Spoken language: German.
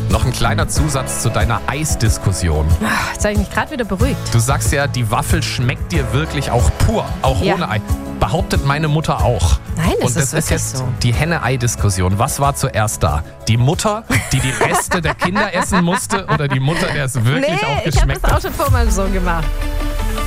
Noch ein kleiner Zusatz zu deiner Eisdiskussion. Jetzt habe ich mich gerade wieder beruhigt. Du sagst ja, die Waffel schmeckt dir wirklich auch pur, auch Ja. ohne Ei. Behauptet meine Mutter auch. Nein, Und das ist wirklich jetzt so. die Henne-Ei-Diskussion. Was war zuerst da? Die Mutter, die Reste der Kinder essen musste, oder die Mutter, der es wirklich auch Nee, ich habe geschmeckt das hat? auch schon vor meinem Sohn gemacht.